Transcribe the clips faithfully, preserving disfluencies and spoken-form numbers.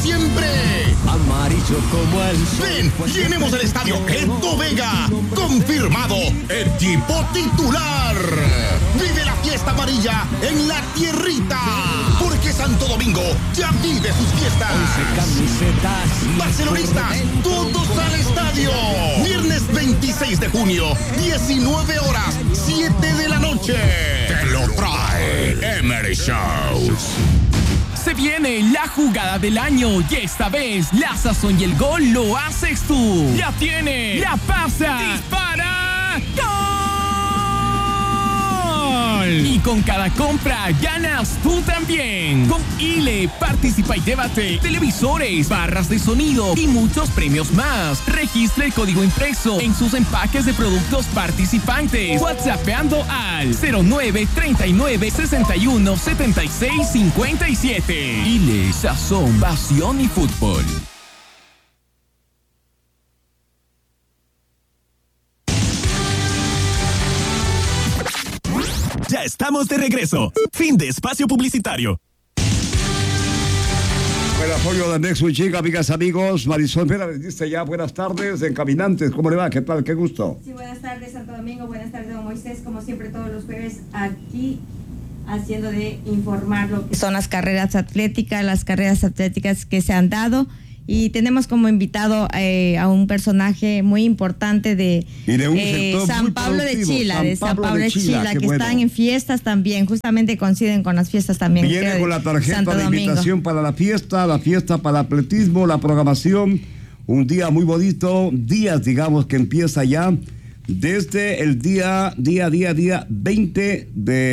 siempre. Amarillo como el sol. Ven, llenemos el estadio Edo Vega. Confirmado, equipo titular. Vive la fiesta amarilla en la tierrita. Porque Santo Domingo ya vive sus fiestas. once camisetas. Barcelonistas, todos al estadio. Viernes veintiséis de junio, diecinueve horas, siete de la noche. Te lo trae Emery Shows. Se viene la jugada del año y esta vez la sazón y el gol lo haces tú. La tiene, la pasa, dispara, ¡gol! Y con cada compra ganas tú también. Con I L E participa y llévate televisores, barras de sonido y muchos premios más. Registra el código impreso en sus empaques de productos participantes. WhatsAppeando al cero nueve treinta y nueve sesenta y uno setenta y seis cincuenta y siete. I L E, sazón, pasión y fútbol. Ya estamos de regreso. Fin de espacio publicitario. El apoyo de Nexus Chica, amigas, amigos. Marisol Vera, dice ya buenas tardes en Caminantes. ¿Cómo le va? ¿Qué tal? Qué gusto. Sí, buenas tardes, Santo Domingo. Buenas tardes, don Moisés. Como siempre, todos los jueves aquí haciendo de informar lo que son las carreras atléticas, las carreras atléticas que se han dado. Y tenemos como invitado eh, a un personaje muy importante de, y de un eh, sector San muy Pablo de Chila, San de San Pablo Pablo de Chila, Chila, que bueno. están en fiestas también, justamente coinciden con las fiestas también. Viene creo, con la tarjeta Santo de Domingo. invitación para la fiesta, la fiesta para atletismo, la programación. Un día muy bonito, días, digamos, que empieza ya desde el día, día, día, día veinte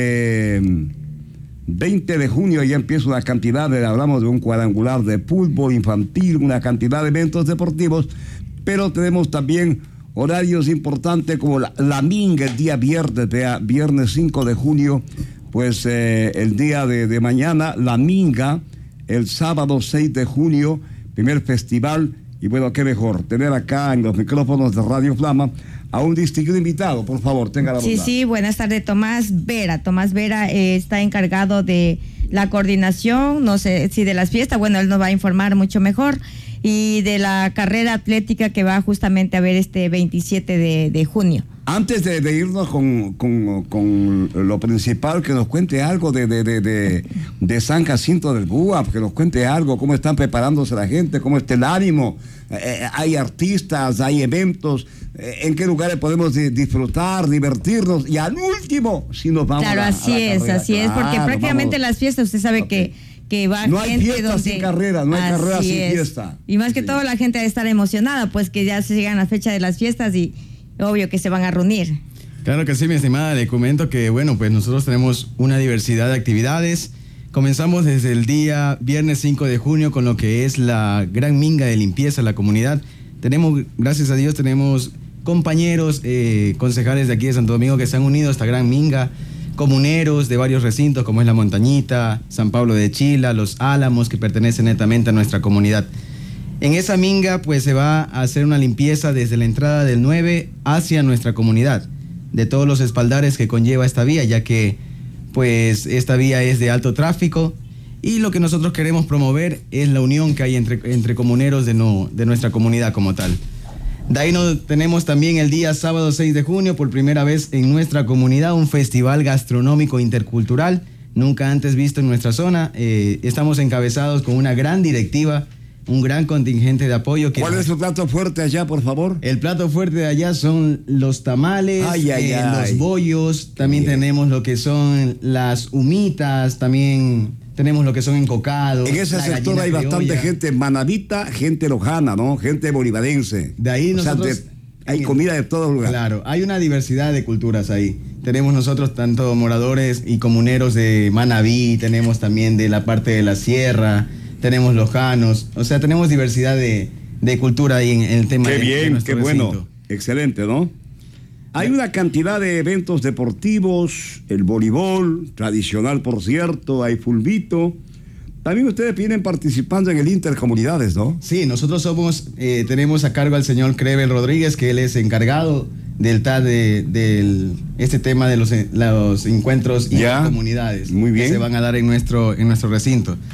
de... veinte de junio ya empieza una cantidad de, hablamos de un cuadrangular de fútbol infantil, una cantidad de eventos deportivos, pero tenemos también horarios importantes como la, la minga el día viernes, de, viernes cinco de junio, pues eh, el día de, de mañana, la minga, el sábado seis de junio, primer festival, y bueno, qué mejor, tener acá en los micrófonos de Radio Flama a un distinguido invitado, por favor, tenga la bondad. Sí, sí, buenas tardes, Tomás Vera. Tomás Vera eh, está encargado de la coordinación, no sé si de las fiestas, bueno, él nos va a informar mucho mejor, y de la carrera atlética que va justamente a ver este veintisiete de junio. Antes de, de irnos con, con, con lo principal, que nos cuente algo de, de, de, de, de San Jacinto del Búa, que nos cuente algo, cómo están preparándose la gente, cómo está el ánimo, eh, hay artistas, hay eventos, eh, en qué lugares podemos di- disfrutar, divertirnos, y al último, si nos vamos claro, a, así a la es, carrera. así es, porque Claro, prácticamente vamos. las fiestas, usted sabe Okay. que que va no hay gente fiesta donde... sin carrera, no hay Así carrera sin es. fiesta. Y más que Sí. todo la gente debe estar emocionada, pues que ya se llegan las fechas de las fiestas y obvio que se van a reunir. Claro que sí, mi estimada, le comento que, bueno, pues nosotros tenemos una diversidad de actividades. Comenzamos desde el día viernes cinco de junio con lo que es la gran minga de limpieza en la comunidad. Tenemos, gracias a Dios, tenemos compañeros, eh, concejales de aquí de Santo Domingo que se han unido a esta gran minga, comuneros de varios recintos como es La Montañita, San Pablo de Chila, Los Álamos, que pertenecen netamente a nuestra comunidad. En esa minga pues se va a hacer una limpieza desde la entrada del nueve hacia nuestra comunidad, de todos los espaldares que conlleva esta vía, ya que pues esta vía es de alto tráfico y lo que nosotros queremos promover es la unión que hay entre, entre comuneros de, no, de nuestra comunidad como tal. De ahí nos tenemos también el día sábado seis de junio, por primera vez en nuestra comunidad, un festival gastronómico intercultural, nunca antes visto en nuestra zona. Eh, estamos encabezados con una gran directiva, un gran contingente de apoyo. Que ¿Cuál es su plato fuerte allá, por favor? El plato fuerte de allá son los tamales, ay, ay, eh, ay. los bollos, también Bien. tenemos lo que son las humitas, también tenemos lo que son encocados. En ese la sector gallina hay bastante criolla. gente manavita, gente lojana, ¿no? Gente bolivarense. De ahí O sea, nosotros... de- hay comida de todos lugares. Claro, hay una diversidad de culturas ahí. Tenemos nosotros tanto moradores y comuneros de Manabí, tenemos también de la parte de la sierra, tenemos lojanos, o sea, tenemos diversidad de, de cultura ahí en, en el tema Qué de, de bien, nuestro qué bueno. recinto. Excelente, ¿no? Hay una cantidad de eventos deportivos, el voleibol, tradicional por cierto, hay fulbito. También ustedes vienen participando en el Intercomunidades, ¿no? Sí, nosotros somos, eh, tenemos a cargo al señor Crevel Rodríguez, que él es encargado del T A de, del este tema de los, los encuentros y Ya, comunidades muy bien. que se van a dar en nuestro, en nuestro recinto.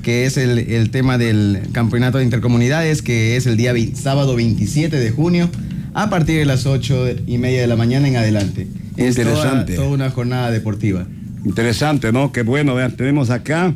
que es el, el tema del campeonato de intercomunidades, que es el día vi, sábado veintisiete de junio, a partir de las ocho y media de la mañana en adelante. Es interesante. Toda, toda una jornada deportiva. Interesante, ¿no? Qué bueno, vean, tenemos acá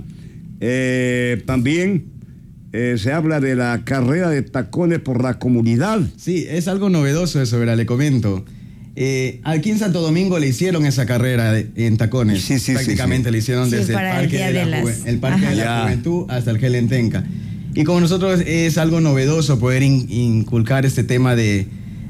eh, también eh, se habla de la carrera de tacones por la comunidad. Sí, es algo novedoso eso, verá, le comento. Eh, aquí en Santo Domingo le hicieron esa carrera de, en tacones. Sí, sí, Prácticamente sí, sí. le hicieron Sí, desde el Parque, el de, de la, las... Juve, el parque de la Ya. Juventud hasta el Gelentenca. Y como nosotros es algo novedoso poder in, inculcar este tema de,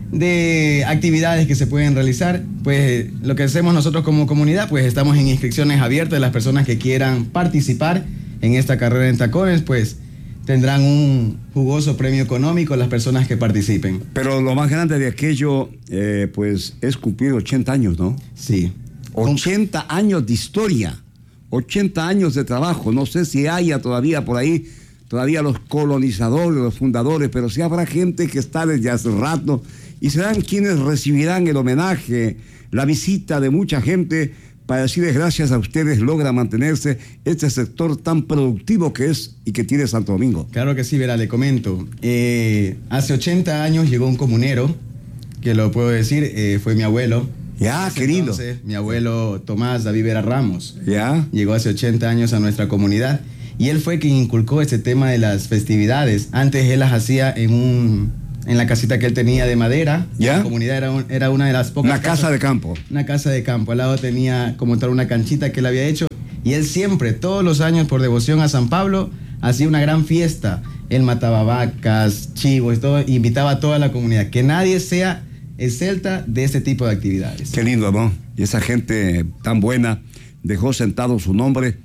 de actividades que se pueden realizar, pues lo que hacemos nosotros como comunidad, pues estamos en inscripciones abiertas. Las personas que quieran participar en esta carrera en tacones, pues tendrán un jugoso premio económico las personas que participen. Pero lo más grande de aquello, eh, pues, es cumplir ochenta años, ¿no? Sí. ochenta años de historia, ochenta años de trabajo. No sé si haya todavía por ahí, todavía los colonizadores, los fundadores, pero sí habrá gente que está desde hace rato y serán quienes recibirán el homenaje, la visita de mucha gente para decirles gracias a ustedes logra mantenerse este sector tan productivo que es y que tiene Santo Domingo. Claro que sí, verá, le comento. Eh, hace ochenta años llegó un comunero, que lo puedo decir, eh, fue mi abuelo. Ya, Hace querido. entonces, mi abuelo Tomás David Vera Ramos. Ya. Llegó hace ochenta años a nuestra comunidad y él fue quien inculcó este tema de las festividades. Antes él las hacía en un en la casita que él tenía de madera. ¿Ya? La comunidad era, un, era una de las pocas Una casa casas, de campo. Una casa de campo. Al lado tenía como tal una canchita que él había hecho. Y él siempre, todos los años, por devoción a San Pablo, hacía una gran fiesta. Él mataba vacas, chivos y todo. E invitaba a toda la comunidad. Que nadie sea excelta de este tipo de actividades. Qué lindo, ¿no? Y esa gente tan buena dejó sentado su nombre.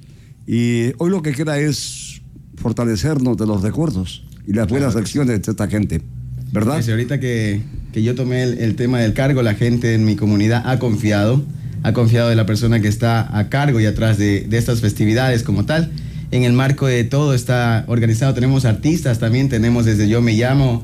Y hoy lo que queda es fortalecernos de los recuerdos y las buenas Claro. acciones de esta gente. ¿Verdad? Pues ahorita que, que yo tomé el, el tema del cargo, la gente en mi comunidad ha confiado, ha confiado de la persona que está a cargo y atrás de, de estas festividades como tal. En el marco de todo está organizado, tenemos artistas también, tenemos desde Yo Me Llamo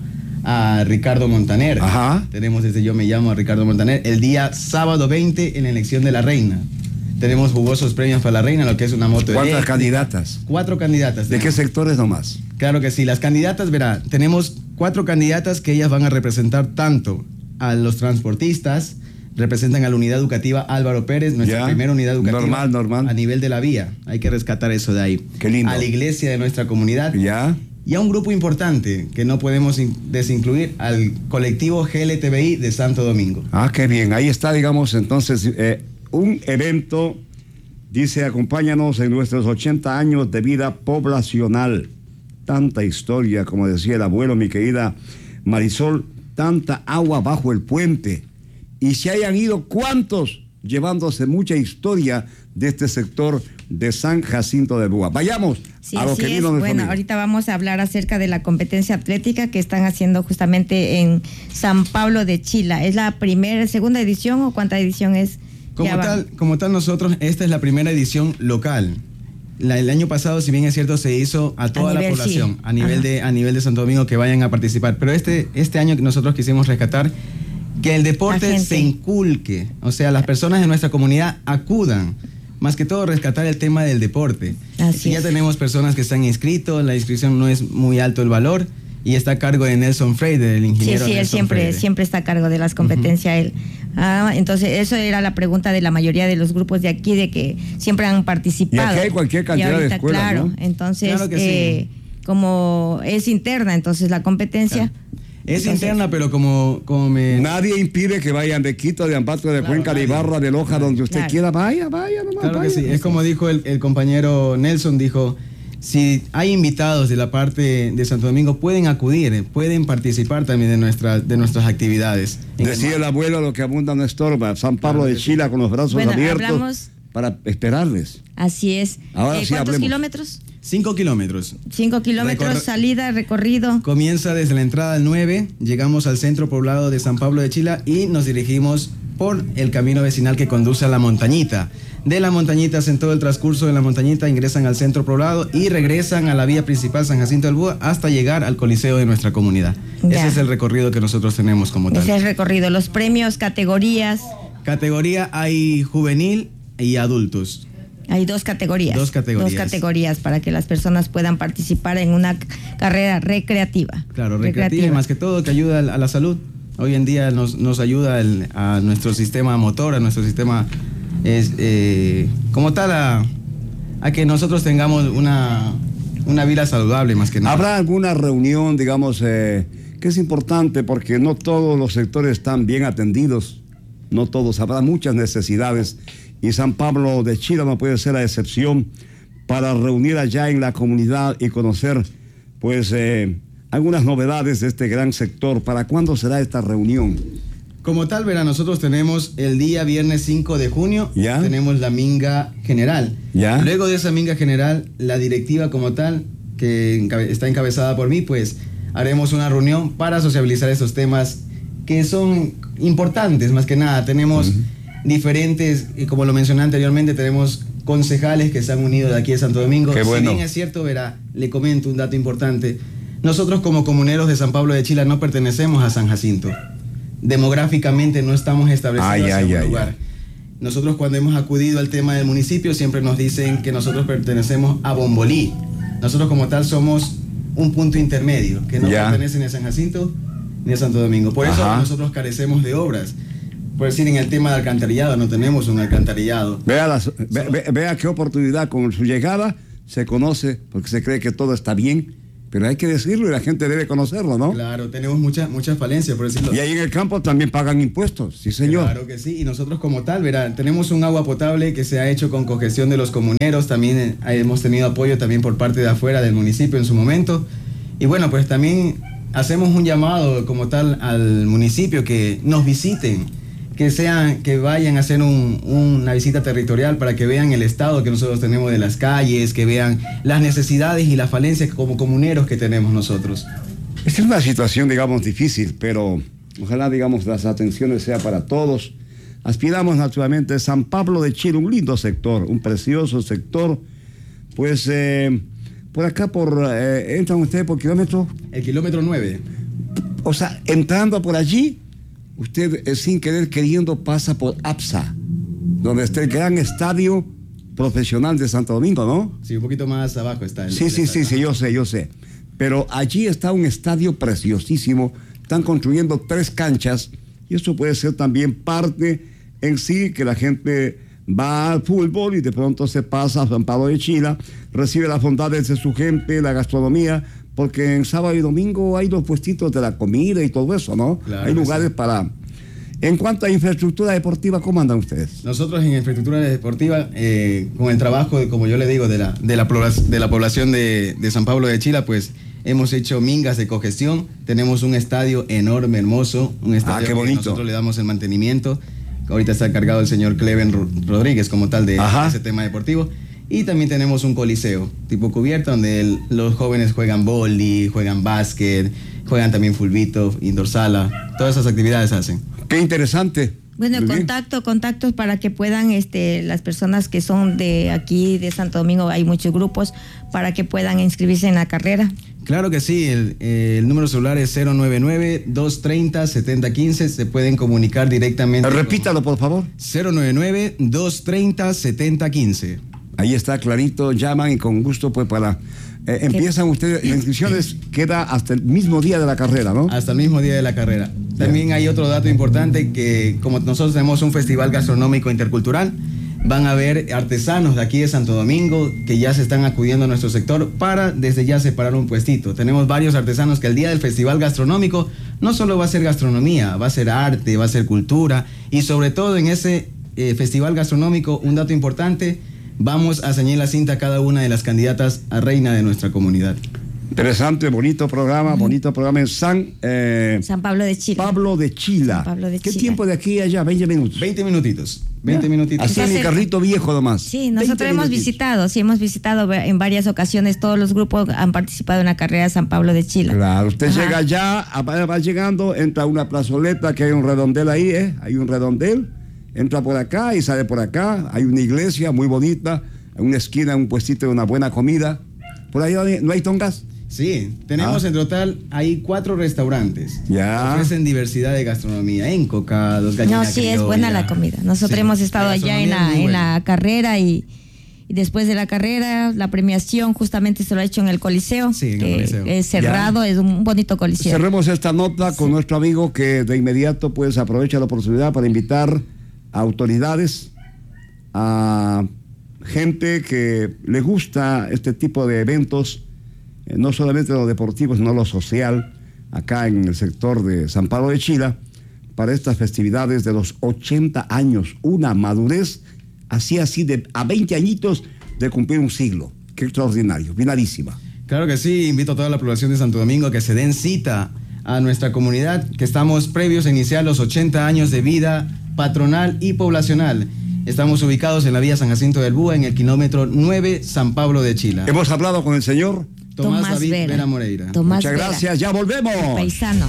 a Ricardo Montaner. Ajá. Tenemos desde Yo Me Llamo a Ricardo Montaner el día sábado veinte en la elección de la reina. Tenemos jugosos premios para la reina, lo que es una moto ¿Cuántas eléctrica. candidatas? Cuatro candidatas. ¿De qué tenemos. sectores nomás? Claro que sí, las candidatas, verá, tenemos cuatro candidatas que ellas van a representar tanto a los transportistas, representan a la unidad educativa Álvaro Pérez, nuestra Ya. primera unidad educativa. Normal, normal. A nivel de la vía, hay que rescatar eso de ahí. Qué lindo. A la iglesia de nuestra comunidad. Ya. Y a un grupo importante que no podemos in- desincluir, al colectivo G L T B I de Santo Domingo. Ah, qué bien. Ahí está, digamos, entonces, eh, un evento, dice, acompáñanos en nuestros ochenta años de vida poblacional. Tanta historia, como decía el abuelo, mi querida Marisol, tanta agua bajo el puente. Y se hayan ido, ¿cuántos? Llevándose mucha historia de este sector de San Jacinto de Búa. Vayamos Sí, a lo así que es. vino nuestro Bueno, amigo. ahorita vamos a hablar acerca de la competencia atlética que están haciendo justamente en San Pablo de Chila. ¿Es la primera, segunda edición o cuánta edición es? Como Ya va. tal, como tal, nosotros, esta es la primera edición local. La, el año pasado, si bien es cierto, se hizo a toda A la nivel, población, sí. a nivel Ajá. de a nivel de Santo Domingo, que vayan a participar. Pero este, este año nosotros quisimos rescatar que el La deporte gente. se inculque. O sea, las personas de nuestra comunidad acudan. Más que todo, rescatar el tema del deporte. Así ya es. tenemos personas que están inscritos, la inscripción no es muy alto el valor y está a cargo de Nelson Freire, del Sí, ingeniero sí, él Nelson siempre, Freire. siempre está a cargo de las competencias, él. Ah, entonces eso era la pregunta de la mayoría de los grupos de aquí, de que siempre han participado. Y aquí hay cualquier cantidad Y de ahorita, escuelas, claro, ¿no? entonces, Claro que eh, como es interna, entonces la competencia... Es entonces, interna, pero como, como me... Nadie impide que vayan de Quito, de Ambato, de Claro, Cuenca, de nadie. Ibarra, de Loja, donde usted Claro. quiera. Vaya, vaya nomás. Claro que vaya. sí, es como dijo el, el compañero Nelson, dijo, si hay invitados de la parte de Santo Domingo, pueden acudir, eh, pueden participar también de, nuestra, de nuestras actividades. En el Decía el abuelo, lo que abunda no estorba. San Pablo Claro de que sí. Chila con los brazos Bueno, abiertos hablamos- para esperarles. Así es. Ahora Eh, sí ¿Cuántos hablemos. kilómetros? Cinco kilómetros. Cinco kilómetros, Recorre- salida, recorrido. Comienza desde la entrada al nueve, llegamos al centro poblado de San Pablo de Chila y nos dirigimos por el camino vecinal que conduce a la montañita. De la montañita, en todo el transcurso de la montañita, ingresan al centro poblado y regresan a la vía principal San Jacinto del Búa hasta llegar al coliseo de nuestra comunidad. Ya. Ese es el recorrido que nosotros tenemos como tal. Ese es el recorrido. Los premios, categorías. Categoría hay juvenil y adultos. Hay dos categorías. Dos categorías. Dos categorías para que las personas puedan participar en una carrera recreativa. Claro, recreativa, recreativa. Y más que todo que ayuda a la salud. Hoy en día nos, nos ayuda el, a nuestro sistema motor, a nuestro sistema es, eh, como tal, a, a que nosotros tengamos una, una vida saludable más que nada. ¿Habrá alguna reunión, digamos, eh, que es importante porque no todos los sectores están bien atendidos? No todos, habrá muchas necesidades. Y San Pablo de Chila no puede ser la excepción para reunir allá en la comunidad y conocer, pues, eh, algunas novedades de este gran sector. ¿Para cuándo será esta reunión? Como tal, verá, nosotros tenemos el día viernes cinco de junio, ¿ya? Tenemos la minga general. ¿Ya? Luego de esa minga general, la directiva como tal, que encabe- está encabezada por mí, pues, haremos una reunión para sociabilizar estos temas que son importantes, más que nada. Tenemos... Uh-huh. diferentes, y como lo mencioné anteriormente, tenemos concejales que se han unido de aquí de Santo Domingo. Qué bueno. Si bien es cierto, verá, le comento un dato importante. Nosotros como comuneros de San Pablo de Chila no pertenecemos a San Jacinto. Demográficamente no estamos establecidos ay, hacia ay, un ay, lugar. ay. Nosotros cuando hemos acudido al tema del municipio siempre nos dicen que nosotros pertenecemos a Bombolí. Nosotros como tal somos un punto intermedio, que no ya. pertenece ni a San Jacinto ni a Santo Domingo. Por eso Ajá. nosotros carecemos de obras. Por decir, en el tema de alcantarillado, no tenemos un alcantarillado. Vea, las, ve, ve, vea qué oportunidad, con su llegada se conoce, porque se cree que todo está bien, pero hay que decirlo y la gente debe conocerlo, ¿no? Claro, tenemos muchas muchas falencias, por decirlo. Y ahí en el campo también pagan impuestos, sí señor. Claro que sí, y nosotros como tal, verá, tenemos un agua potable que se ha hecho con cogestión de los comuneros, también eh, hemos tenido apoyo también por parte de afuera del municipio en su momento, y bueno, pues también hacemos un llamado como tal al municipio que nos visiten, que sean, que vayan a hacer un, una visita territorial para que vean el estado que nosotros tenemos de las calles, que vean las necesidades y las falencias como comuneros que tenemos nosotros. Esta es una situación, digamos, difícil, pero ojalá, digamos, las atenciones sean para todos. Aspiramos naturalmente a San Pablo de Chile, un lindo sector, un precioso sector. Pues eh, por acá, por eh, ¿entran ustedes por kilómetro? El kilómetro nueve. O sea, entrando por allí, usted eh, sin querer queriendo pasa por APSA, donde está el gran estadio profesional de Santo Domingo, ¿no? Sí, un poquito más abajo está el... Sí, sí, sí, sí, yo sé, yo sé. Pero allí está un estadio preciosísimo. Están construyendo tres canchas y eso puede ser también parte en sí que la gente va al fútbol y de pronto se pasa a San Pablo de Chila, recibe las bondades de su gente, la gastronomía, porque en sábado y domingo hay los puestitos de la comida y todo eso, ¿no? Claro, hay lugares sí. para... En cuanto a infraestructura deportiva, ¿cómo andan ustedes? Nosotros en infraestructura deportiva, eh, con el trabajo, como yo le digo, de la, de la, de la población de, de San Pablo de Chila, pues hemos hecho mingas de cogestión, tenemos un estadio enorme, hermoso, un estadio ah, qué que bonito. nosotros le damos el mantenimiento. Ahorita está encargado el señor Cleven Rodríguez como tal de, de ese tema deportivo. Y también tenemos un coliseo tipo cubierto donde el, los jóvenes juegan vóley, juegan básquet, juegan también fulbito, indoor sala, todas esas actividades hacen. Qué interesante. Bueno, Muy contacto, bien. contactos para que puedan, este, las personas que son de aquí, de Santo Domingo, hay muchos grupos, para que puedan inscribirse en la carrera. Claro que sí, el, eh, el número celular es cero nueve nueve, dos treinta, setenta quince, se pueden comunicar directamente. Repítalo, por favor. cero nueve nueve, dos treinta, setenta quince. Ahí está clarito, llaman y con gusto pues para... Eh, empiezan ustedes, la inscripción queda hasta el mismo día de la carrera, ¿no? Hasta el mismo día de la carrera. También hay otro dato importante que como nosotros tenemos un festival gastronómico intercultural, van a haber artesanos de aquí de Santo Domingo que ya se están acudiendo a nuestro sector para desde ya separar un puestito. Tenemos varios artesanos que el día del festival gastronómico no solo va a ser gastronomía, va a ser arte, va a ser cultura y sobre todo en ese eh, festival gastronómico, un dato importante, vamos a ceñir la cinta a cada una de las candidatas a reina de nuestra comunidad. Interesante, bonito programa, bonito programa en San... Eh, San Pablo de Chila. Pablo de Chila. San Pablo de ¿Qué Chila. tiempo de aquí a allá? veinte minutos. veinte minutitos. veinte minutitos. Así en mi carrito viejo nomás. Sí, nosotros hemos minutitos. visitado, sí hemos visitado en varias ocasiones, todos los grupos han participado en la carrera San Pablo de Chila. Claro, usted Ajá. llega allá, va va llegando, entra a una plazoleta que hay un redondel ahí, ¿eh? Hay un redondel, entra por acá y sale por acá, hay una iglesia muy bonita, en una esquina un puestito de una buena comida. Por ahí no hay tongas. Sí, tenemos Ah. en total ahí cuatro restaurantes. Ya. Ofrecen diversidad de gastronomía, encocados, gallina No, sí, es criolla. buena la comida. Nosotros Sí, hemos estado la allá en gastronomía la, es muy en buena. la carrera y, y después de la carrera, la premiación justamente se lo ha hecho en el Coliseo, Sí, en el que Coliseo. es cerrado, Ya. es un bonito Coliseo. Cerremos esta nota con nuestro amigo que de inmediato pues aprovecha la oportunidad para invitar a autoridades, a gente que le gusta este tipo de eventos, eh, no solamente lo deportivo, sino lo social, acá en el sector de San Pablo de Chila, para estas festividades de los ochenta años, una madurez así así de a veinte añitos de cumplir un siglo. Qué extraordinario, finalísima. Claro que sí, invito a toda la población de Santo Domingo a que se den cita a nuestra comunidad, que estamos previos a iniciar los ochenta años de vida patronal y poblacional. Estamos ubicados en la vía San Jacinto del Búa, en el kilómetro nueve, San Pablo de Chila. Hemos hablado con el señor. Tomás, Tomás David Vera. Vera, Moreira. Tomás Muchas Vera, gracias, ya volvemos. paisano.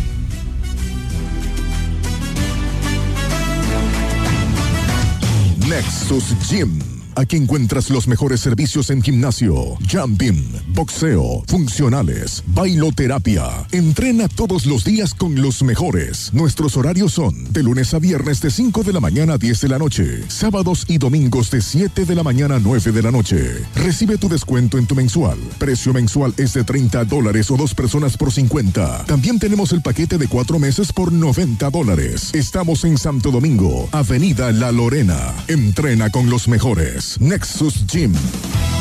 Nexus Gym. Aquí encuentras los mejores servicios en gimnasio, jumping, boxeo, funcionales, bailoterapia. Entrena todos los días con los mejores. Nuestros horarios son de lunes a viernes de cinco de la mañana a diez de la noche, sábados y domingos de siete de la mañana a nueve de la noche. Recibe tu descuento en tu mensual. Precio mensual es de treinta dólares o dos personas por cincuenta. También tenemos el paquete de cuatro meses por noventa dólares. Estamos en Santo Domingo, Avenida La Lorena. Entrena con los mejores. Nexus Gym.